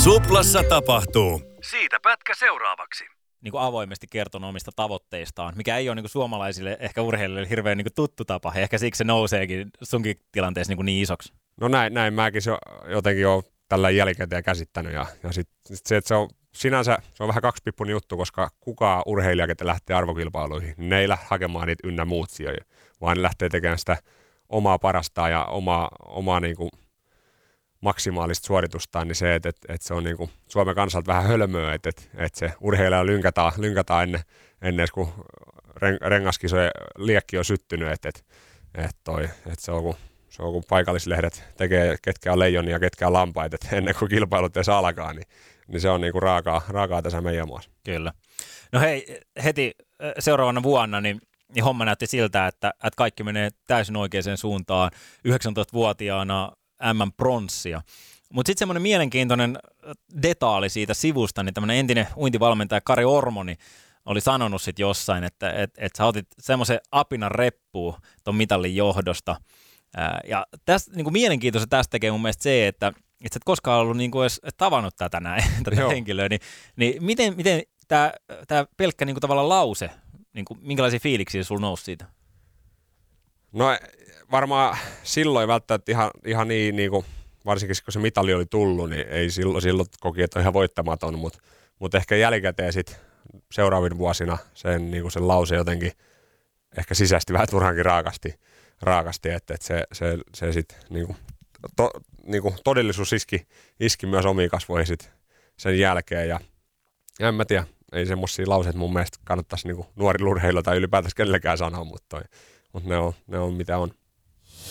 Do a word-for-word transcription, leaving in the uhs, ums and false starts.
Suplassa tapahtuu. Siitä pätkä seuraavaksi. Niin kuin avoimesti kertonut omista tavoitteistaan, mikä ei ole niin kuin suomalaisille ehkä urheilijoille hirveän niin kuin tuttu tapa. Ehkä siksi se nouseekin sunkin tilanteessa niin, kuin niin isoksi. No näin, näin mäkin se jotenkin olen tällä jälkikäteen käsittänyt. Ja, ja sitten sit se, että se on sinänsä se on vähän kaksipippunen juttu, koska kukaan urheilija, ketä lähtee arvokilpailuihin, ne ei lähde hakemaan niitä ynnä muut sijoja, vaan ne lähtee tekemään sitä omaa parastaan ja omaa, omaa niin kuin maksimaalista suoritustaan, niin se, että, että, että se on niin kuin Suomen kansalta vähän hölmöä, että, että, että se urheilija lynkätään, lynkätään ennen, ennen kuin rengaskisojen liekki on syttynyt, että, että, että, toi, että se on kun Se on, kun paikallislehdet tekee, ketkä on leijonia ja ketkä on lampaita, että ennen kuin kilpailut edes alkaa, niin, niin se on niin kuin raakaa, raakaa tässä meidän maassa. Kyllä. No hei, heti seuraavana vuonna niin, niin homma näytti siltä, että, että kaikki menee täysin oikeaan suuntaan. yhdeksäntoistavuotiaana äm äm-pronssia. Mutta sitten semmoinen mielenkiintoinen detaali siitä sivusta, niin tämmöinen entinen uintivalmentaja Kari Ormoni oli sanonut sitten jossain, että et, et sä otit semmoisen apinan reppuun ton mitallin johdosta. Ja tästä, niin kuin mielenkiintoista tästä tekee mun mielestä se, että, että sä et koskaan ollut niin kuin edes tavannut tätä näin, tätä Joo. henkilöä, niin, niin miten, miten tämä, tämä pelkkä niin kuin tavallaan lause, niin kuin, minkälaisia fiiliksiä sulla nousi siitä? No varmaan silloin välttämättä ihan, ihan niin, niin kuin, varsinkin kun se mitali oli tullut, niin ei silloin, silloin koki, että on ihan voittamaton, mutta, mutta ehkä jälkikäteen sitten seuraavina vuosina sen, niin kuin sen lause jotenkin ehkä sisäisesti vähän turhankin raakasti. raakasti, että, että se, se, se sitten niinku, to, niinku, todellisuus iski, iski myös omiin kasvoihin sit sen jälkeen ja, ja en mä tiedä, ei semmosia lauseita mun mielestä kannattaisi niinku nuorilla urheilijoilla tai ylipäätänsä kenellekään sanoa, mutta, toi, mutta ne, on, ne on mitä on.